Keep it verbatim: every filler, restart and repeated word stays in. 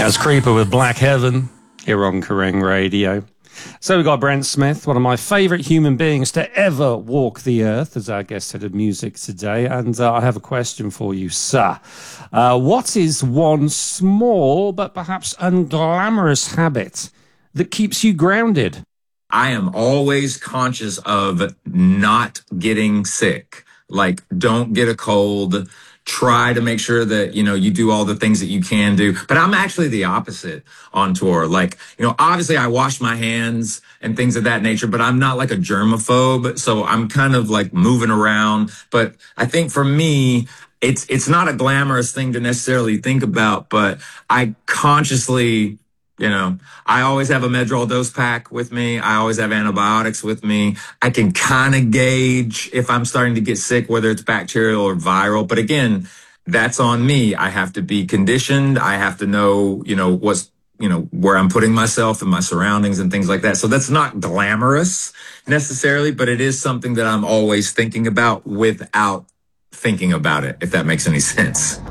That's Creeper with Black Heaven here on Kerrang Radio. So we've got Brent Smith, one of my favourite human beings to ever walk the earth, as our guest head of music today. And uh, I have a question for you, sir. Uh, what is one small but perhaps unglamorous habit that keeps you grounded? I am always conscious of not getting sick. Like, don't get a cold. Try to make sure that, you know, you do all the things that you can do. But I'm actually the opposite on tour. Like, you know, obviously I wash my hands and things of that nature, but I'm not like a germaphobe. So I'm kind of like moving around. But I think for me, it's, it's not a glamorous thing to necessarily think about, but I consciously, you know, I always have a Medrol dose pack with me. I always have antibiotics with me. I can kind of gauge if I'm starting to get sick, whether it's bacterial or viral. But again, that's on me. I have to be conditioned. I have to know, you know, what's, you know, where I'm putting myself and my surroundings and things like that. So that's not glamorous necessarily, but it is something that I'm always thinking about without thinking about it, if that makes any sense.